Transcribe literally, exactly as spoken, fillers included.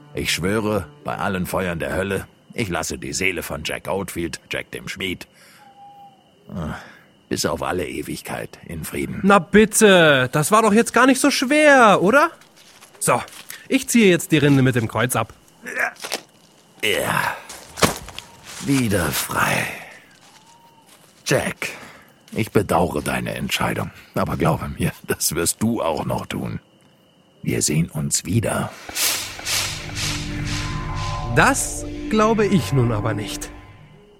Ich schwöre, bei allen Feuern der Hölle, ich lasse die Seele von Jack Oldfield, Jack dem Schmied, bis auf alle Ewigkeit in Frieden. Na bitte, das war doch jetzt gar nicht so schwer, oder? So, ich ziehe jetzt die Rinde mit dem Kreuz ab. Ja, wieder frei. Jack, ich bedauere deine Entscheidung, aber glaube mir, das wirst du auch noch tun. Wir sehen uns wieder. Das glaube ich nun aber nicht.